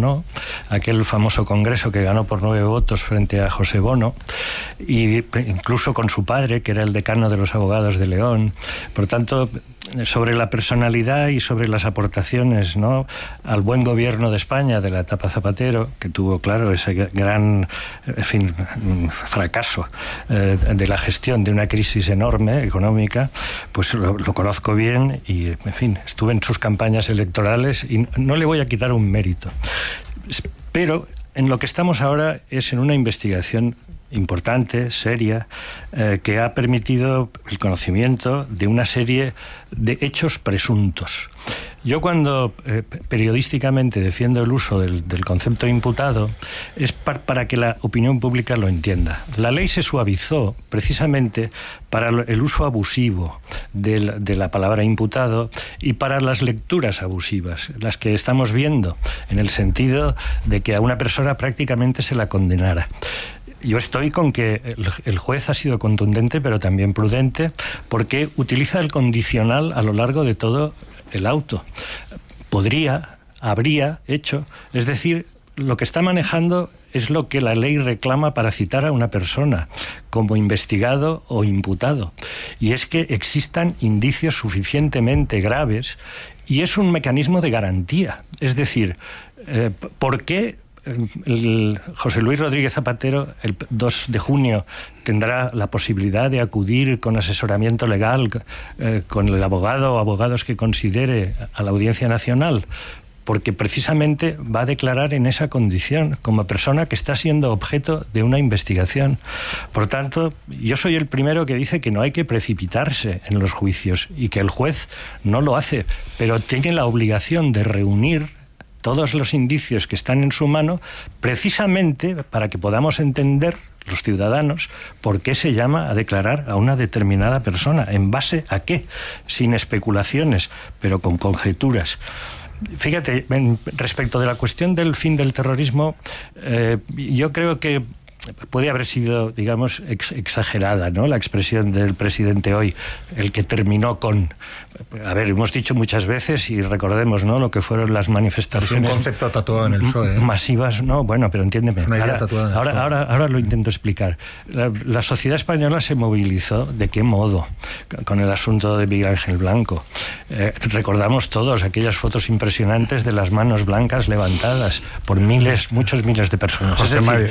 no, aquel famoso congreso que ganó por 9 votos frente a José Bono, y incluso con su padre, que era el decano de los abogados de León. Por tanto, sobre la personalidad y sobre las aportaciones, ¿no?, al buen gobierno de España de la etapa Zapatero, que tuvo, claro, ese gran, en fin, fracaso de la gestión de una crisis enorme económica, pues lo conozco bien y, en fin, estuve en sus campañas electorales y no le voy a quitar un mérito. Pero en lo que estamos ahora es en una investigación importante, seria, que ha permitido el conocimiento de una serie de hechos presuntos. Yo cuando periodísticamente defiendo el uso del concepto imputado es para que la opinión pública lo entienda. La ley se suavizó precisamente para el uso abusivo de la palabra imputado y para las lecturas abusivas, las que estamos viendo, en el sentido de que a una persona prácticamente se la condenara. Yo estoy con que el juez ha sido contundente, pero también prudente, porque utiliza el condicional a lo largo de todo el auto. Habría hecho, es decir, lo que está manejando es lo que la ley reclama para citar a una persona como investigado o imputado. Y es que existan indicios suficientemente graves y es un mecanismo de garantía. Es decir, ¿por qué José Luis Rodríguez Zapatero el 2 de junio tendrá la posibilidad de acudir con asesoramiento legal con el abogado o abogados que considere a la Audiencia Nacional? Porque precisamente va a declarar en esa condición, como persona que está siendo objeto de una investigación. Por tanto, yo soy el primero que dice que no hay que precipitarse en los juicios y que el juez no lo hace, pero tiene la obligación de reunir todos los indicios que están en su mano, precisamente para que podamos entender, los ciudadanos, por qué se llama a declarar a una determinada persona, en base a qué, sin especulaciones, pero con conjeturas. Fíjate, respecto de la cuestión del fin del terrorismo, yo creo que puede haber sido, digamos, exagerada, ¿no?, la expresión del presidente hoy, el que terminó con... A ver, hemos dicho muchas veces, y recordemos, ¿no?, lo que fueron las manifestaciones... Es un concepto tatuado en el PSOE, ¿eh? Masivas, no, bueno, pero entiéndeme. Es una idea tatuada en el PSOE. Ahora lo intento explicar. La sociedad española se movilizó, ¿de qué modo?, con el asunto de Miguel Ángel Blanco. Recordamos todos aquellas fotos impresionantes de las manos blancas levantadas por muchos miles de personas. José Mari,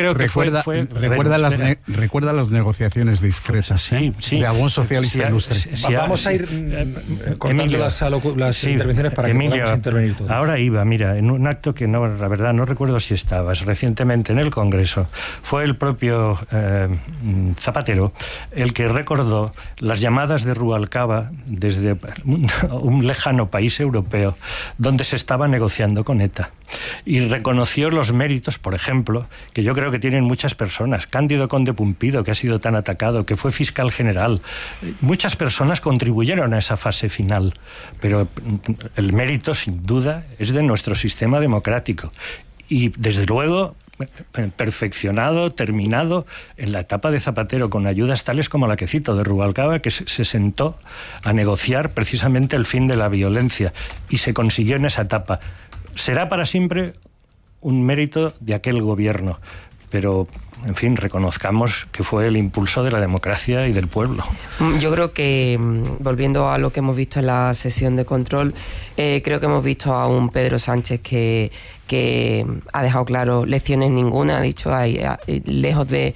recuerda las negociaciones discretas, sí, de algún socialista ilustre. Vamos a ir cortando Emilio, las intervenciones para Emilio, que podamos intervenir todos. Ahora iba, mira, en un acto que no, la verdad no recuerdo si estabas recientemente en el Congreso, fue el propio Zapatero el que recordó las llamadas de Rubalcaba desde un lejano país europeo donde se estaba negociando con ETA. Y reconoció los méritos, por ejemplo, que yo creo que tienen muchas personas. Cándido Conde Pumpido, que ha sido tan atacado, que fue fiscal general. Muchas personas contribuyeron a esa fase final, pero el mérito, sin duda, es de nuestro sistema democrático. Y, desde luego, perfeccionado, terminado en la etapa de Zapatero, con ayudas tales como la que cito, de Rubalcaba, que se sentó a negociar precisamente el fin de la violencia, y se consiguió en esa etapa. Será para siempre un mérito de aquel gobierno, pero, en fin, reconozcamos que fue el impulso de la democracia y del pueblo. Yo creo que, volviendo a lo que hemos visto en la sesión de control, creo que hemos visto a un Pedro Sánchez que ha dejado claro lecciones ninguna, ha dicho, lejos de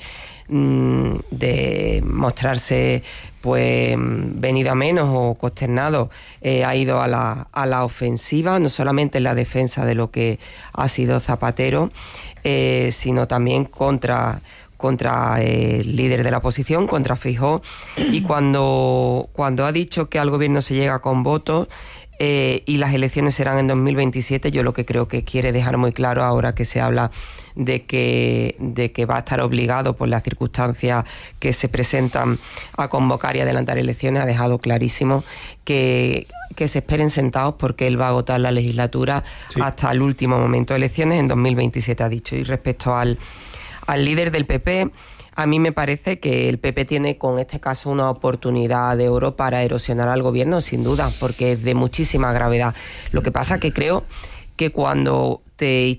mostrarse pues venido a menos o consternado, ha ido a la ofensiva, no solamente en la defensa de lo que ha sido Zapatero, sino también contra el líder de la oposición, contra Feijóo, y cuando ha dicho que al gobierno se llega con votos y las elecciones serán en 2027, yo lo que creo que quiere dejar muy claro, ahora que se habla de que va a estar obligado por las circunstancias que se presentan a convocar y adelantar elecciones, ha dejado clarísimo que se esperen sentados, porque él va a agotar la legislatura hasta el último momento de elecciones en 2027, ha dicho. Y respecto al líder del PP, a mí me parece que el PP tiene con este caso una oportunidad de oro para erosionar al gobierno, sin duda, porque es de muchísima gravedad. Lo que pasa que creo que cuando te